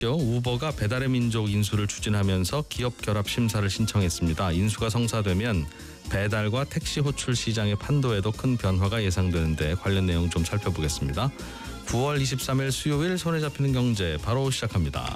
우버가 배달의 민족 인수를 추진하면서 기업 결합 심사를 신청했습니다. 인수가 성사되면 배달과 택시 호출 시장의 판도에도 큰 변화가 예상되는데 관련 내용 좀 살펴보겠습니다. 9월 23일 수요일 손에 잡히는 경제 바로 시작합니다.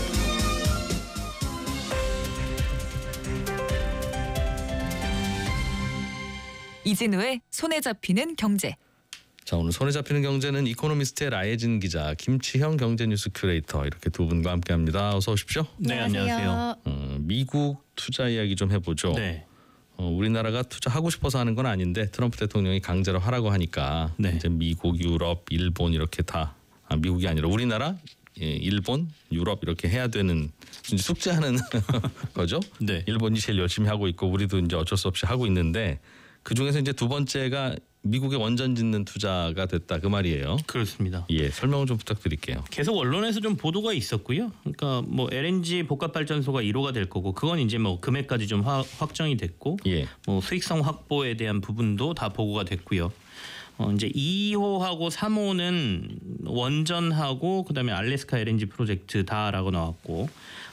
이진우의 손에 잡히는 경제. 자, 오늘 손에 잡히는 경제는 이코노미스트의 라예진 기자, 김치형 경제뉴스 큐레이터 이렇게 두 분과 함께합니다. 어서 오십시오. 네, 안녕하세요. 미국 투자 이야기 좀 해보죠. 네. 우리나라가 투자하고 싶어서 하는 건 아닌데 트럼프 대통령이 강제로 하라고 하니까 네. 이제 미국, 유럽, 일본 이렇게 다 미국이 아니라 우리나라, 일본, 유럽 이렇게 해야 되는 숙제하는 거죠. 네. 일본이 제일 열심히 하고 있고 우리도 이제 어쩔 수 없이 하고 있는데 그 중에서 이제 두 번째가 미국에 원전 짓는 투자가 됐다 그 말이에요. 그렇습니다. 예, 설명을 좀 부탁드릴게요. 계속 언론에서 좀 보도가 있었고요. 그러니까 뭐 LNG 복합발전소가 1호가 될 거고 그건 이제 뭐 금액까지 좀 확정이 됐고 예. 뭐 수익성 확보에 대한 부분도 다 보고가 됐고요. 이제 2호하고 3호는 원전하고 그다음에 알래스카 LNG 프로젝트 다라고 나왔고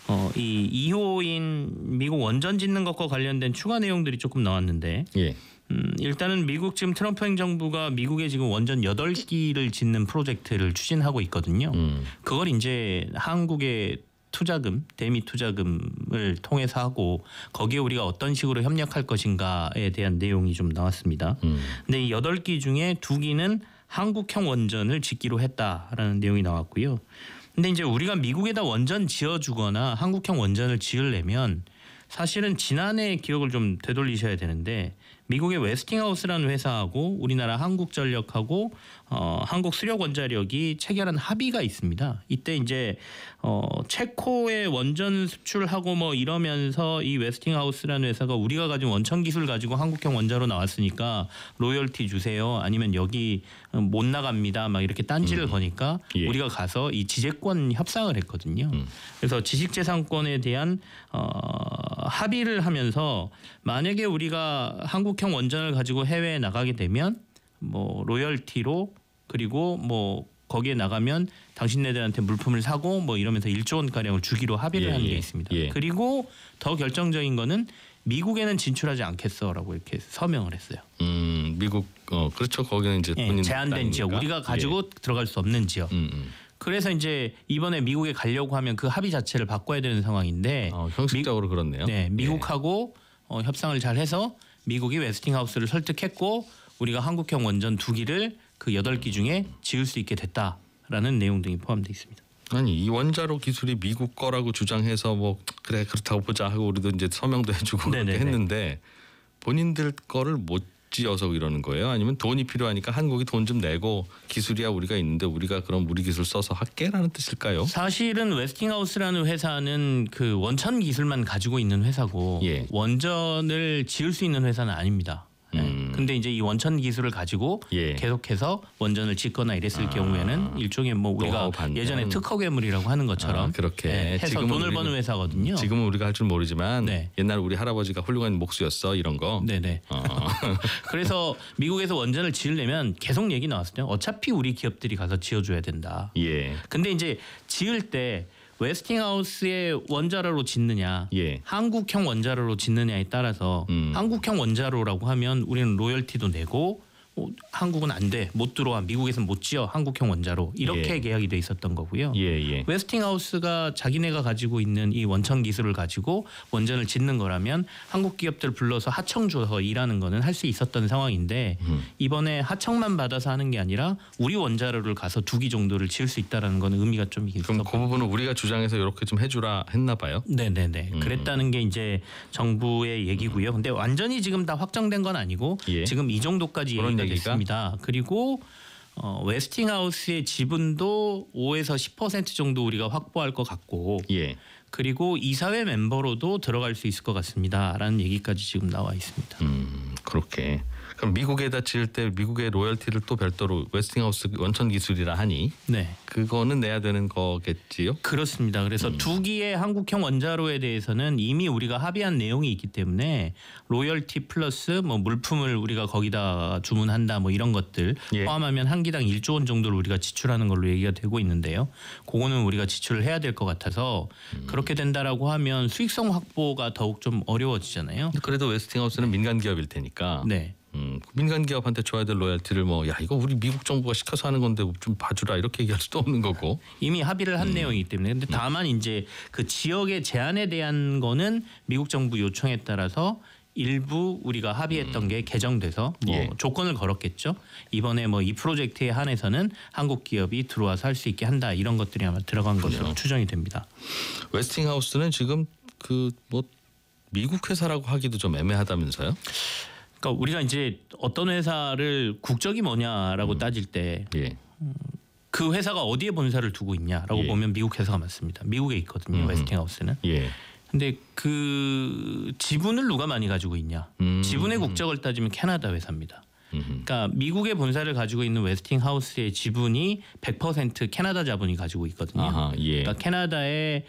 이 2호인 미국 원전 짓는 것과 관련된 추가 내용들이 조금 나왔는데 예. 일단은 미국 지금 트럼프 행정부가 미국에 지금 원전 8기를 짓는 프로젝트를 추진하고 있거든요. 그걸 이제 한국의 투자금, 대미 투자금을 통해서 하고 거기에 우리가 어떤 식으로 협력할 것인가에 대한 내용이 좀 나왔습니다. 근데 이 8기 중에 2기는 한국형 원전을 짓기로 했다라는 내용이 나왔고요. 근데 이제 우리가 미국에다 원전 지어주거나 한국형 원전을 지으려면 사실은 지난해 기억을 좀 되돌리셔야 되는데 미국의 웨스팅하우스라는 회사하고 우리나라 한국전력하고 한국수력원자력이 체결한 합의가 있습니다. 이때 이제 체코에 원전 수출하고 뭐 이러면서 이 웨스팅하우스라는 회사가 우리가 가진 원천 기술 가지고 한국형 원자로 나왔으니까 로열티 주세요. 아니면 여기 못 나갑니다. 막 이렇게 딴지를 거니까 예. 우리가 가서 이 지재권 협상을 했거든요. 그래서 지식재산권에 대한 합의를 하면서 만약에 우리가 한국형 원전을 가지고 해외에 나가게 되면 뭐 로열티로 그리고 뭐 거기에 나가면 당신네들한테 물품을 사고 뭐 이러면서 1조 원 가량을 주기로 합의를 한 게 있습니다. 예. 그리고 더 결정적인 거는 미국에는 진출하지 않겠어라고 이렇게 서명을 했어요. 미국 그렇죠. 거기는 이제 본인 제한된 지역, 우리가 가지고 들어갈 수 없는 지역. 그래서 이제 이번에 미국에 가려고 하면 그 합의 자체를 바꿔야 되는 상황인데 형식적으로 그렇네요. 네, 미국하고 협상을 잘 해서 미국이 웨스팅하우스를 설득했고 우리가 한국형 원전 2기를 그 8기 중에 지을 수 있게 됐다라는 내용 등이 포함되어 있습니다. 아니 이 원자로 기술이 미국 거라고 주장해서 뭐 그래 그렇다고 보자 하고 우리도 이제 서명도 해주고 그렇게 했는데 본인들 거를 못 지어서 이러는 거예요? 아니면 돈이 필요하니까 한국이 돈 좀 내고 기술이야 우리가 있는데 우리가 그럼 우리 기술 써서 할게라는 뜻일까요? 사실은 웨스팅하우스라는 회사는 그 원천 기술만 가지고 있는 회사고 예. 원전을 지을 수 있는 회사는 아닙니다. 근데 이제 이 원천 기술을 가지고 예. 계속해서 원전을 짓거나 이랬을 경우에는 일종의 뭐 우리가 예전에 특허 괴물이라고 하는 것처럼 그렇게 해서 돈을 버는 회사거든요. 지금은 우리가 할 줄 모르지만 네. 옛날 우리 할아버지가 훌륭한 목수였어 이런 거. 네네. 그래서 미국에서 원전을 지으려면 계속 얘기 나왔어요. 어차피 우리 기업들이 가서 지어줘야 된다. 예. 근데 이제 지을 때 웨스팅하우스의 원자로로 짓느냐 예. 한국형 원자로로 짓느냐에 따라서 한국형 원자로라고 하면 우리는 로열티도 내고 한국은 안 돼. 못 들어와. 미국에서는 못 지어. 한국형 원자로. 이렇게 예. 계약이 돼 있었던 거고요. 예. 웨스팅하우스가 자기네가 가지고 있는 이 원천 기술을 가지고 원전을 짓는 거라면 한국 기업들 불러서 하청 줘서 일하는 거는 할 수 있었던 상황인데 이번에 하청만 받아서 하는 게 아니라 우리 원자로를 가서 2기 정도를 지을 수 있다라는 건 의미가 좀 있었고. 그럼 그 부분은 우리가 주장해서 이렇게 좀 해주라 했나 봐요. 네네네. 그랬다는 게 이제 정부의 얘기고요. 근데 완전히 지금 다 확정된 건 아니고 예. 지금 이 정도까지 얘기가 됐습니다. 그리고 웨스팅하우스의 지분도 5에서 10% 정도 우리가 확보할 것 같고 예. 그리고 이사회 멤버로도 들어갈 수 있을 것 같습니다라는 얘기까지 지금 나와 있습니다. 그렇게. 그럼 미국에다 지을 때 미국의 로열티를 또 별도로 웨스팅하우스 원천 기술이라 하니 네. 그거는 내야 되는 거겠지요? 그렇습니다. 그래서 두 기의 한국형 원자로에 대해서는 이미 우리가 합의한 내용이 있기 때문에 로열티 플러스 뭐 물품을 우리가 거기다 주문한다 뭐 이런 것들 예. 포함하면 한 기당 1조 원 정도를 우리가 지출하는 걸로 얘기가 되고 있는데요. 그거는 우리가 지출을 해야 될 것 같아서 그렇게 된다라고 하면 수익성 확보가 더욱 좀 어려워지잖아요. 그래도 웨스팅하우스는 민간 기업일 테니까 네. 민간 기업한테 줘야 될 로열티를 뭐 야 이거 우리 미국 정부가 시켜서 하는 건데 좀 봐주라 이렇게 얘기할 수도 없는 거고. 이미 합의를 한 내용이기 때문에 근데 다만 이제 그 지역의 제한에 대한 거는 미국 정부 요청에 따라서 일부 우리가 합의했던 게 개정돼서 뭐 예. 조건을 걸었겠죠. 이번에 뭐 이 프로젝트에 한해서는 한국 기업이 들어와서 할 수 있게 한다 이런 것들이 아마 들어간 것으로 추정이 됩니다. 웨스팅하우스는 지금 그 뭐 미국 회사라고 하기도 좀 애매하다면서요? 그러니까 우리가 이제 어떤 회사를 국적이 뭐냐라고 따질 때 그 예. 회사가 어디에 본사를 두고 있냐라고 예. 보면 미국 회사가 맞습니다. 미국에 있거든요. 웨스팅하우스는. 예. 근데 그 지분을 누가 많이 가지고 있냐? 지분의 국적을 따지면 캐나다 회사입니다. 그러니까 미국의 본사를 가지고 있는 웨스팅하우스의 지분이 100% 캐나다 자본이 가지고 있거든요. 아하, 예. 그러니까 캐나다의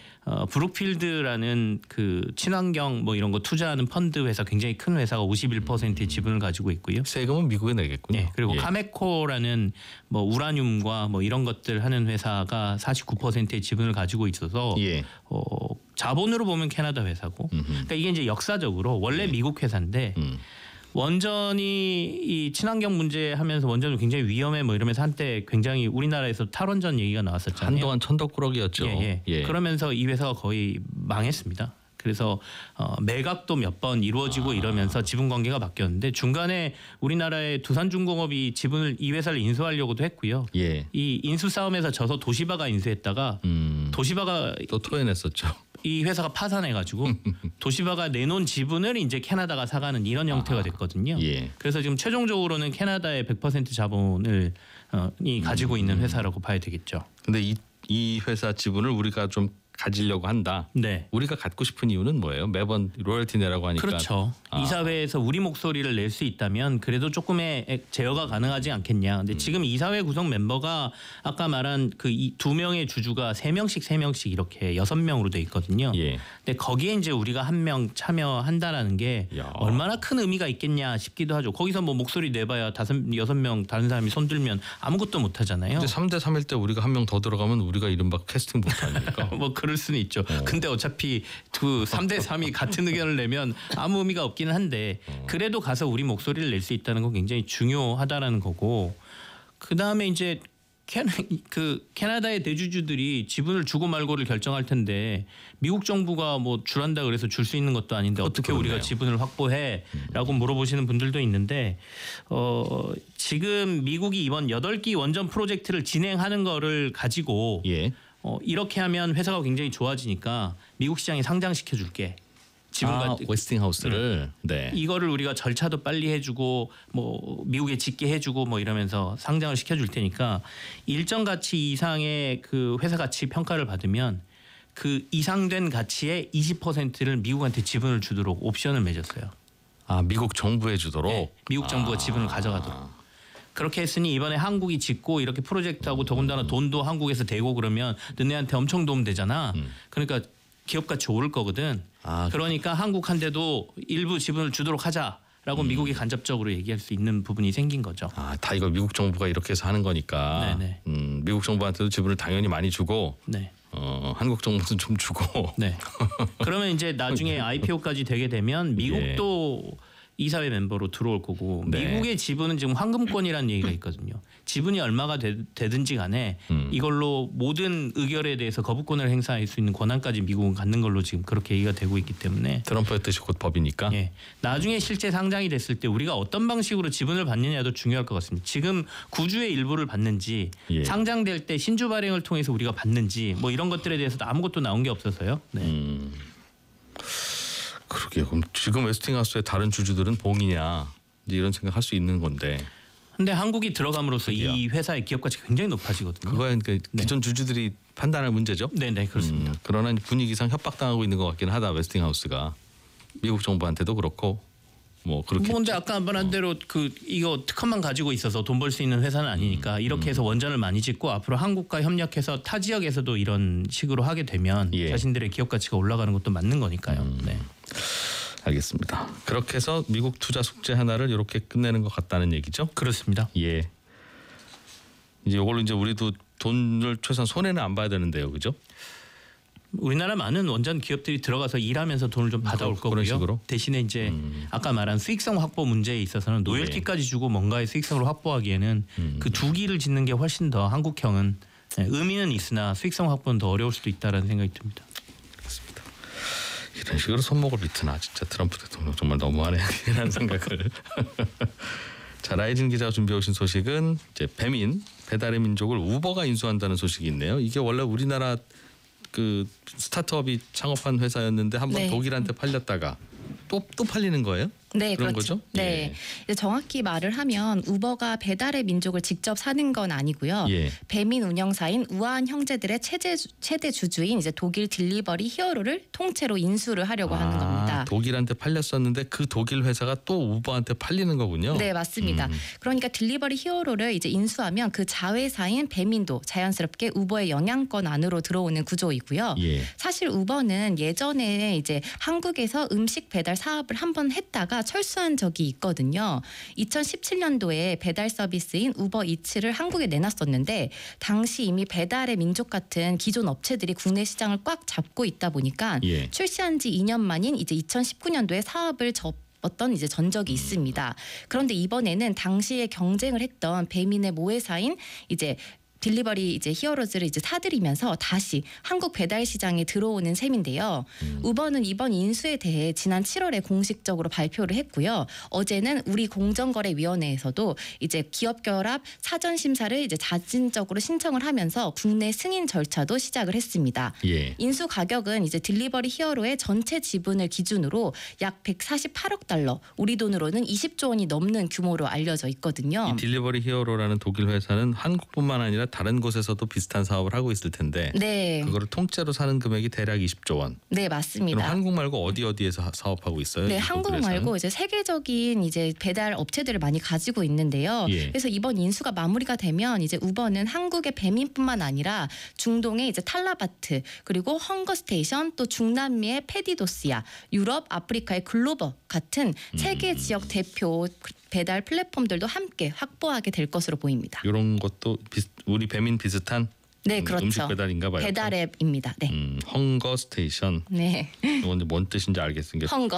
브룩필드라는 그 친환경 뭐 이런 거 투자하는 펀드 회사 굉장히 큰 회사가 51%의 지분을 가지고 있고요. 세금은 미국에 내겠군요. 네, 그리고 예. 카메코라는 뭐 우라늄과 뭐 이런 것들 하는 회사가 49%의 지분을 가지고 있어서 예. 자본으로 보면 캐나다 회사고, 그러니까 이게 이제 역사적으로 원래 미국 회사인데 원전이 이 친환경 문제 하면서 원전은 굉장히 위험해 뭐 이러면서 한때 굉장히 우리나라에서 탈원전 얘기가 나왔었잖아요. 한동안 천덕꾸러기였죠. 예. 그러면서 이 회사가 거의 망했습니다. 그래서 매각도 몇 번 이루어지고 이러면서 지분 관계가 바뀌었는데 중간에 우리나라의 두산중공업이 지분을 이 회사를 인수하려고도 했고요. 예. 이 인수 싸움에서 져서 도시바가 인수했다가 도시바가 또 토해냈었죠. 이 회사가 파산해가지고 도시바가 내놓은 지분을 이제 캐나다가 사가는 이런 형태가 됐거든요. 예. 그래서 지금 최종적으로는 캐나다의 100% 자본을 이 가지고 있는 회사라고 봐야 되겠죠. 근데 이 회사 지분을 우리가 좀 가지려고 한다. 네. 우리가 갖고 싶은 이유는 뭐예요? 매번 로열티 내라고 하니까. 그렇죠. 이사회에서 우리 목소리를 낼 수 있다면 그래도 조금의 제어가 가능하지 않겠냐. 근데 지금 이사회 구성 멤버가 아까 말한 그 두 명의 주주가 3명씩 이렇게 6명으로 돼 있거든요. 예. 근데 거기에 이제 우리가 한 명 참여한다라는 게 야. 얼마나 큰 의미가 있겠냐 싶기도 하죠. 거기서 뭐 목소리 내봐야 5-6명 다른 사람이 손들면 아무것도 못 하잖아요. 근데 3대 3일 때 우리가 한 명 더 들어가면 우리가 이른바 캐스팅 못 하니까. 뭐 그럴 수는 있죠. 근데 어차피 그 3대 3이 같은 의견을 내면 아무 의미가 없기는 한데 그래도 가서 우리 목소리를 낼 수 있다는 건 굉장히 중요하다라는 거고 그다음에 이제 캐나다의 대주주들이 지분을 주고 말고를 결정할 텐데 미국 정부가 뭐 주란다 그래서 줄 수 있는 것도 아닌데 어떻게 그렇네요. 우리가 지분을 확보해라고 물어보시는 분들도 있는데 지금 미국이 이번 8기 원전 프로젝트를 진행하는 거를 가지고 예. 이렇게 하면 회사가 굉장히 좋아지니까 미국 시장에 상장시켜 줄게. 지분과 웨스팅하우스를 네. 이거를 우리가 절차도 빨리 해주고 뭐 미국에 짓게 해주고 뭐 이러면서 상장을 시켜줄 테니까 일정 가치 이상의 그 회사 가치 평가를 받으면 그 이상된 가치의 20%를 미국한테 지분을 주도록 옵션을 맺었어요. 아 미국 정부에 주도록. 네, 미국 정부가 지분을 가져가도록. 그렇게 했으니 이번에 한국이 짓고 이렇게 프로젝트하고 더군다나 돈도 한국에서 대고 그러면 너네한테 엄청 도움 되잖아. 그러니까 기업 가치 오를 거거든. 그러니까 한국한테도 일부 지분을 주도록 하자라고 미국이 간접적으로 얘기할 수 있는 부분이 생긴 거죠. 다 이거 미국 정부가 이렇게 해서 하는 거니까. 네네. 미국 정부한테도 지분을 당연히 많이 주고. 네. 한국 정부는 좀 주고. 네. 그러면 이제 나중에 IPO까지 되게 되면 미국도 이사회 멤버로 들어올 거고 네. 미국의 지분은 지금 황금권이라는 얘기가 있거든요. 지분이 얼마가 되든지 간에 이걸로 모든 의결에 대해서 거부권을 행사할 수 있는 권한까지 미국은 갖는 걸로 지금 그렇게 얘기가 되고 있기 때문에 트럼프의 뜻이 곧 법이니까. 예. 나중에 실제 상장이 됐을 때 우리가 어떤 방식으로 지분을 받느냐도 중요할 것 같습니다. 지금 구주의 일부를 받는지 예. 상장될 때 신주 발행을 통해서 우리가 받는지 뭐 이런 것들에 대해서도 아무것도 나온 게 없어서요. 네. 그러게요. 그럼 지금 웨스팅하우스의 다른 주주들은 봉이냐 이제 이런 생각할 수 있는 건데. 근데 한국이 들어감으로써 이 회사의 기업 가치가 굉장히 높아지거든요. 그거야 그러니까 기존 주주들이 판단할 문제죠. 네, 그렇습니다. 그러나 분위기상 협박당하고 있는 것 같긴 하다. 웨스팅하우스가 미국 정부한테도 그렇고 뭐 그렇게. 근데 아까 말한 대로 이거 특허만 가지고 있어서 돈 벌 수 있는 회사는 아니니까 이렇게 해서 원전을 많이 짓고 앞으로 한국과 협력해서 타 지역에서도 이런 식으로 하게 되면 예. 자신들의 기업 가치가 올라가는 것도 맞는 거니까요. 네. 알겠습니다. 그렇게 해서 미국 투자 숙제 하나를 이렇게 끝내는 것 같다는 얘기죠? 그렇습니다. 예. 이제 이걸로 이제 우리도 돈을 최소한 손해는 안 봐야 되는데요, 그죠? 우리나라 많은 원전 기업들이 들어가서 일하면서 돈을 좀 받아올 그런 거고요. 식으로? 대신에 이제 아까 말한 수익성 확보 문제에 있어서는 노열티까지 주고 뭔가의 수익성을 확보하기에는 그 두 기를 짓는 게 훨씬 더 한국형은 의미는 있으나 수익성 확보는 더 어려울 수도 있다라는 생각이 듭니다. 그렇습니다. 이런 식으로 손목을 비트나 진짜 트럼프 대통령 정말 너무하네 라는 생각을. 자, 라이진 기자가 준비해 오신 소식은 이제 배달의 민족을 우버가 인수한다는 소식이 있네요. 이게 원래 우리나라 그 스타트업이 창업한 회사였는데 한번 네. 독일한테 팔렸다가 또 팔리는 거예요? 네, 그런 그렇죠. 거죠? 네, 예. 이제 정확히 말을 하면 우버가 배달의 민족을 직접 사는 건 아니고요. 예. 배민 운영사인 우아한 형제들의 최대 주주인 이제 독일 딜리버리 히어로를 통째로 인수를 하려고 하는 겁니다. 독일한테 팔렸었는데 그 독일 회사가 또 우버한테 팔리는 거군요. 네, 맞습니다. 그러니까 딜리버리 히어로를 이제 인수하면 그 자회사인 배민도 자연스럽게 우버의 영향권 안으로 들어오는 구조이고요. 예. 사실 우버는 예전에 이제 한국에서 음식 배달 사업을 한번 했다가 철수한 적이 있거든요. 2017년도에 배달 서비스인 우버 이츠를 한국에 내놨었는데 당시 이미 배달의 민족 같은 기존 업체들이 국내 시장을 꽉 잡고 있다 보니까 예. 출시한 지 2년 만인 이제 2019년도에 사업을 어떤 이제 전적이 있습니다. 그런데 이번에는 당시에 경쟁을 했던 배민의 모회사인 이제 딜리버리 이제 히어로즈를 이제 사들이면서 다시 한국 배달 시장에 들어오는 셈인데요. 우버는 이번 인수에 대해 지난 7월에 공식적으로 발표를 했고요. 어제는 우리 공정거래위원회에서도 이제 기업 결합 사전 심사를 이제 자진적으로 신청을 하면서 국내 승인 절차도 시작을 했습니다. 예. 인수 가격은 이제 딜리버리 히어로의 전체 지분을 기준으로 약 148억 달러, 우리 돈으로는 20조 원이 넘는 규모로 알려져 있거든요. 이 딜리버리 히어로라는 독일 회사는 한국뿐만 아니라 다른 곳에서도 비슷한 사업을 하고 있을 텐데 네, 그거를 통째로 사는 금액이 대략 20조 원. 네 그럼 맞습니다. 한국 말고 어디에서 사업하고 있어요? 네, 이 한국 독일 회사는? 말고 이제 세계적인 이제 배달 업체들을 많이 가지고 있는데요. 예. 그래서 이번 인수가 마무리가 되면 이제 우버는 한국의 배민뿐만 아니라 중동의 이제 탈라바트 그리고 헝거 스테이션 또 중남미의 페디도스야, 유럽, 아프리카의 글로버 같은 세계 지역 대표 배달 플랫폼들도 함께 확보하게 될 것으로 보입니다. 이런 것도 우리 배민 비슷한 네, 그렇죠. 음식 배달인가 봐요. 배달 앱입니다. 네. 헝거 스테이션. 네. 이건 뭔 뜻인지 알겠습니다. 헝거.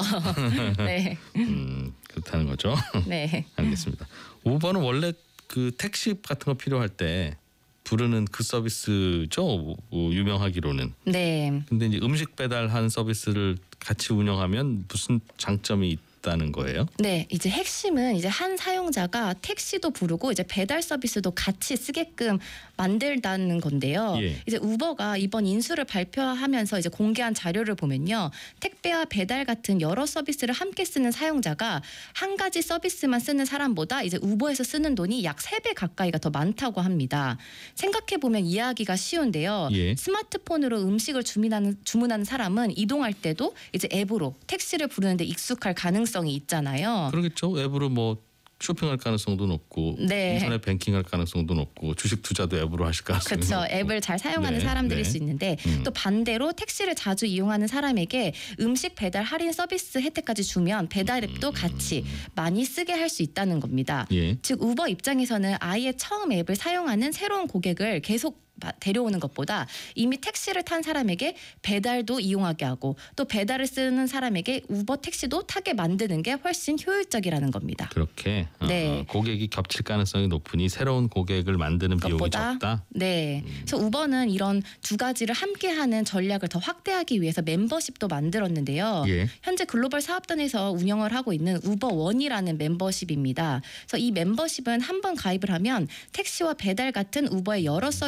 네. 그렇다는 거죠. 네. 알겠습니다. 우버는 원래 그 택시 같은 거 필요할 때 부르는 그 서비스죠. 유명하기로는. 네. 근데 이제 음식 배달하는 서비스를 같이 운영하면 무슨 장점이 있다는 거예요? 네, 이제 핵심은 이제 한 사용자가 택시도 부르고 이제 배달 서비스도 같이 쓰게끔 만들다는 건데요. 예. 이제 우버가 이번 인수를 발표하면서 이제 공개한 자료를 보면요, 택배와 배달 같은 여러 서비스를 함께 쓰는 사용자가 한 가지 서비스만 쓰는 사람보다 이제 우버에서 쓰는 돈이 약 3배 가까이가 더 많다고 합니다. 생각해 보면 이해하기가 쉬운데요. 예. 스마트폰으로 음식을 주문하는 사람은 이동할 때도 이제 앱으로 택시를 부르는데 익숙할 가능성이 있잖아요. 그러겠죠. 앱으로 뭐 쇼핑할 가능성도 높고 네. 인터넷 뱅킹할 가능성도 높고 주식 투자도 앱으로 하실 가능성이 그렇죠. 높고. 앱을 잘 사용하는 네, 사람들일 네. 수 있는데 또 반대로 택시를 자주 이용하는 사람에게 음식 배달 할인 서비스 혜택까지 주면 배달 앱도 같이 많이 쓰게 할 수 있다는 겁니다. 예. 즉 우버 입장에서는 아예 처음 앱을 사용하는 새로운 고객을 계속 데려오는 것보다 이미 택시를 탄 사람에게 배달도 이용하게 하고 또 배달을 쓰는 사람에게 우버 택시도 타게 만드는 게 훨씬 효율적이라는 겁니다. 그렇게 네. 고객이 겹칠 가능성이 높으니 새로운 고객을 만드는 비용이 것보다 적다. 네. 그래서 우버는 이런 두 가지를 함께하는 전략을 더 확대하기 위해서 멤버십도 만들었는데요. 예. 현재 글로벌 사업단에서 운영을 하고 있는 우버원이라는 멤버십입니다. 그래서 이 멤버십은 한 번 가입을 하면 택시와 배달 같은 우버의 여러 서비스를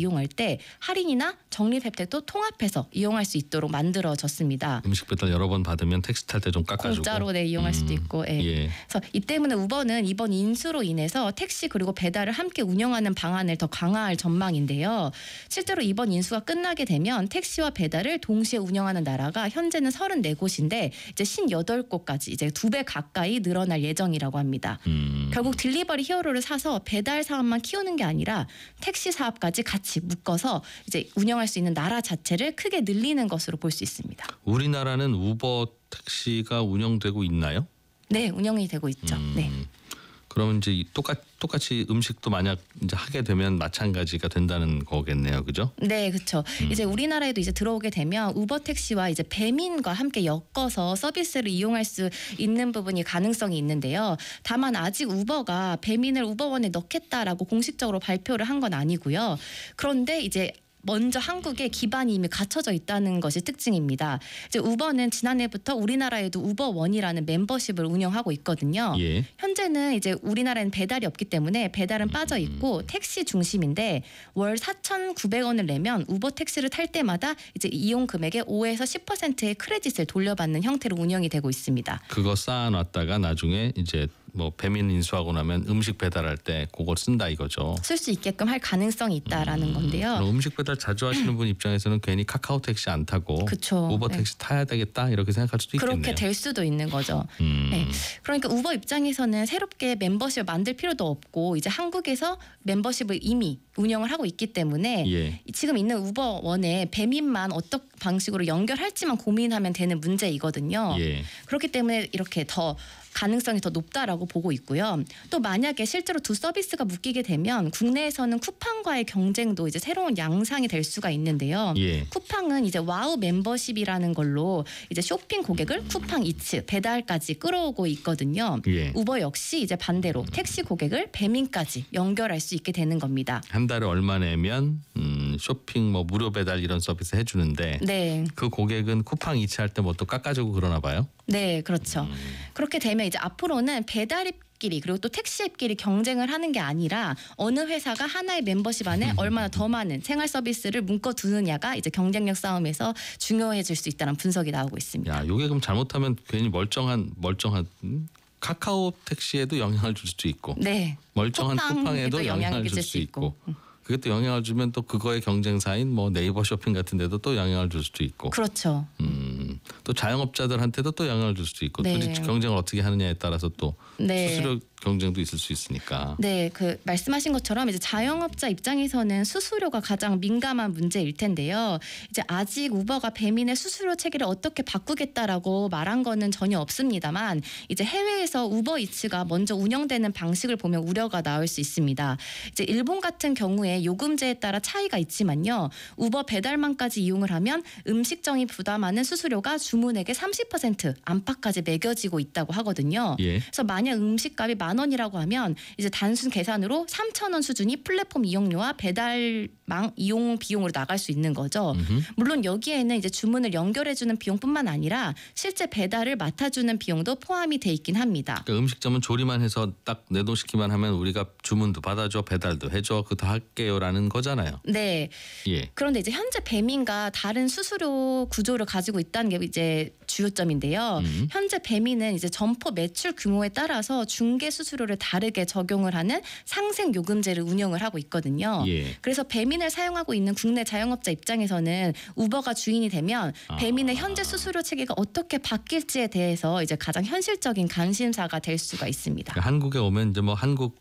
이용할 때 할인이나 적립 혜택도 통합해서 이용할 수 있도록 만들어졌습니다. 음식 배달 여러 번 받으면 택시 탈 때 좀 깎아주고 공짜로 이용할 수도 있고. 예. 예. 그래서 이 때문에 우버는 이번 인수로 인해서 택시 그리고 배달을 함께 운영하는 방안을 더 강화할 전망인데요. 실제로 이번 인수가 끝나게 되면 택시와 배달을 동시에 운영하는 나라가 현재는 34곳인데 이제 58곳까지 이제 2배 가까이 늘어날 예정이라고 합니다. 결국 딜리버리 히어로를 사서 배달 사업만 키우는 게 아니라 택시 사업까지 같이 묶어서 이제 운영할 수 있는 나라 자체를 크게 늘리는 것으로 볼 수 있습니다. 우리나라는 우버 택시가 운영되고 있나요? 네, 운영이 되고 있죠. 네. 그러면 이제 똑같이 음식도 만약 이제 하게 되면 마찬가지가 된다는 거겠네요, 그죠? 네, 그렇죠. 이제 우리나라에도 이제 들어오게 되면 우버 택시와 이제 배민과 함께 엮어서 서비스를 이용할 수 있는 부분이 가능성이 있는데요. 다만 아직 우버가 배민을 우버원에 넣겠다라고 공식적으로 발표를 한 건 아니고요. 그런데 이제 먼저 한국에 기반이 이미 갖춰져 있다는 것이 특징입니다. 이제 우버는 지난해부터 우리나라에도 우버원이라는 멤버십을 운영하고 있거든요. 예. 현재는 이제 우리나라에는 배달이 없기 때문에 배달은 빠져 있고 택시 중심인데 월 4,900원을 내면 우버 택시를 탈 때마다 이제 이용 금액의 5에서 10%의 크레딧을 돌려받는 형태로 운영이 되고 있습니다. 그거 쌓아놨다가 나중에 이제 뭐 배민 인수하고 나면 음식 배달할 때 그걸 쓴다 이거죠. 쓸 수 있게끔 할 가능성이 있다라는 건데요. 그럼 음식 배달 자주 하시는 분 입장에서는 괜히 카카오 택시 안 타고 그쵸. 우버 네. 택시 타야 되겠다 이렇게 생각할 수도 있겠네요. 그렇게 될 수도 있는 거죠. 네. 그러니까 우버 입장에서는 새롭게 멤버십을 만들 필요도 없고 이제 한국에서 멤버십을 이미 운영을 하고 있기 때문에 예. 지금 있는 우버원에 배민만 어떤 방식으로 연결할지만 고민하면 되는 문제이거든요. 예. 그렇기 때문에 이렇게 더 가능성이 더 높다라고 보고 있고요. 또 만약에 실제로 두 서비스가 묶이게 되면 국내에서는 쿠팡과의 경쟁도 이제 새로운 양상이 될 수가 있는데요. 예. 쿠팡은 이제 와우 멤버십이라는 걸로 이제 쇼핑 고객을 쿠팡 이츠 배달까지 끌어오고 있거든요. 예. 우버 역시 이제 반대로 택시 고객을 배민까지 연결할 수 있게 되는 겁니다. 한 달에 얼마 내면 쇼핑 뭐 무료 배달 이런 서비스 해주는데 네. 그 고객은 쿠팡 이체할 때 뭐 또 깎아주고 그러나 봐요. 네, 그렇죠. 그렇게 되면 이제 앞으로는 배달앱끼리 그리고 또 택시앱끼리 경쟁을 하는 게 아니라 어느 회사가 하나의 멤버십 안에 얼마나 더 많은 생활 서비스를 묶어두느냐가 이제 경쟁력 싸움에서 중요해질 수 있다는 분석이 나오고 있습니다. 야, 요게 그럼 잘못하면 괜히 멀쩡한 카카오 택시에도 영향을 줄 수도 있고 네. 멀쩡한 쿠팡에도 영향을 줄 끼칠 수 있고 그게 또 영향을 주면 또 그거의 경쟁사인 뭐 네이버 쇼핑 같은 데도 또 영향을 줄 수도 있고 그렇죠. 또 자영업자들한테도 또 영향을 줄 수도 있고 네. 둘이 경쟁을 어떻게 하느냐에 따라서 또 네. 수수료 경쟁도 있을 수 있으니까. 네, 그 말씀하신 것처럼 이제 자영업자 입장에서는 수수료가 가장 민감한 문제일 텐데요. 이제 아직 우버가 배민의 수수료 체계를 어떻게 바꾸겠다라고 말한 거는 전혀 없습니다만 이제 해외에서 우버 이츠가 먼저 운영되는 방식을 보면 우려가 나올 수 있습니다. 이제 일본 같은 경우에 요금제에 따라 차이가 있지만요. 우버 배달만까지 이용을 하면 음식점이 부담하는 수수료가 주문액의 30% 안팎까지 매겨지고 있다고 하거든요. 예. 그래서 만약 음식값이 10,000원이라고 하면 이제 단순 계산으로 3,000원 수준이 플랫폼 이용료와 배달망 이용 비용으로 나갈 수 있는 거죠. 물론 여기에는 이제 주문을 연결해주는 비용뿐만 아니라 실제 배달을 맡아주는 비용도 포함이 돼 있긴 합니다. 그러니까 음식점은 조리만 해서 딱 내돈시키만 하면 우리가 주문도 받아줘 배달도 해줘 그거 다 할게요라는 거잖아요. 네. 예. 그런데 이제 현재 배민과 다른 수수료 구조를 가지고 있다는 게 이제 주요점인데요. 현재 배민은 이제 점포 매출 규모에 따라서 중개 수수료를 다르게 적용을 하는 상생 요금제를 운영을 하고 있거든요. 예. 그래서 배민을 사용하고 있는 국내 자영업자 입장에서는 우버가 주인이 되면 배민의 현재 수수료 체계가 어떻게 바뀔지에 대해서 이제 가장 현실적인 관심사가 될 수가 있습니다. 그러니까 한국에 오면 이제 뭐 한국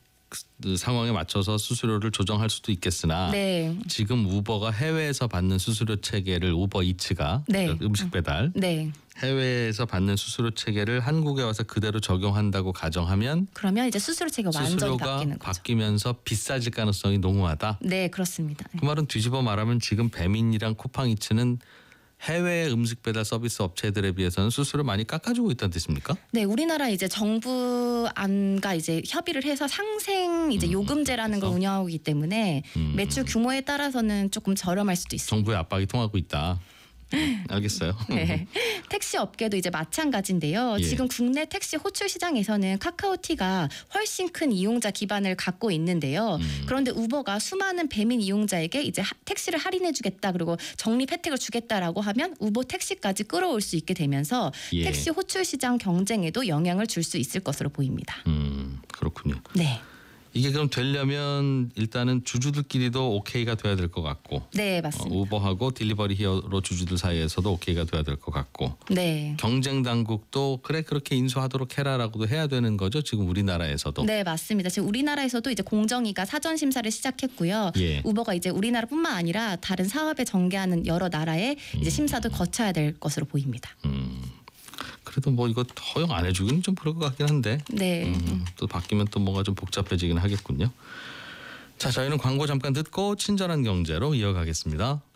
상황에 맞춰서 수수료를 조정할 수도 있겠으나 네. 지금 우버가 해외에서 받는 수수료 체계를 우버 이츠가 네. 음식 배달 네. 해외에서 받는 수수료 체계를 한국에 와서 그대로 적용한다고 가정하면 그러면 이제 수수료 체계가 완전히 수수료가 바뀌는 거죠. 바뀌면서 비싸질 가능성이 농후하다. 네, 그렇습니다. 그 말은 뒤집어 말하면 지금 배민이랑 쿠팡 이츠는 해외 음식 배달 서비스 업체들에 비해서는 수수료 많이 깎아주고 있다는 뜻입니까? 네, 우리나라 이제 정부 안과 이제 협의를 해서 상생 이제 요금제라는 걸 그래서? 운영하기 때문에 매출 규모에 따라서는 조금 저렴할 수도 있습니다. 정부의 압박이 통하고 있다. 알겠어요. 네. 택시 업계도 이제 마찬가지인데요. 예. 지금 국내 택시 호출 시장에서는 카카오티가 훨씬 큰 이용자 기반을 갖고 있는데요. 그런데 우버가 수많은 배민 이용자에게 이제 택시를 할인해주겠다 그리고 적립 혜택을 주겠다라고 하면 우버 택시까지 끌어올 수 있게 되면서 예. 택시 호출 시장 경쟁에도 영향을 줄 수 있을 것으로 보입니다. 그렇군요. 네. 이게 그럼 되려면 일단은 주주들끼리도 오케이가 돼야 될 것 같고 네, 맞습니다. 우버하고 딜리버리 히어로 주주들 사이에서도 오케이가 돼야 될 것 같고 네. 경쟁 당국도 그래 그렇게 인수하도록 해라라고도 해야 되는 거죠. 지금 우리나라에서도. 네, 맞습니다. 지금 우리나라에서도 이제 공정위가 사전 심사를 시작했고요. 예. 우버가 이제 우리나라뿐만 아니라 다른 사업에 전개하는 여러 나라의 이제 심사도 거쳐야 될 것으로 보입니다. 그래도 뭐 이거 허용 안 해주기는 좀 그럴 것 같긴 한데 네. 또 바뀌면 또 뭔가 좀 복잡해지긴 하겠군요. 자, 저희는 광고 잠깐 듣고 친절한 경제로 이어가겠습니다.